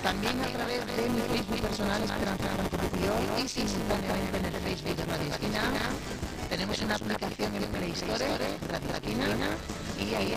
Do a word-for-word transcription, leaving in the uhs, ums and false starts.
también a través de mi Facebook personal Esperanza Constitución y simultáneamente en el Facebook de Radio Esquina. Tenemos una aplicación en Play Store, Radio Esquina, y ahí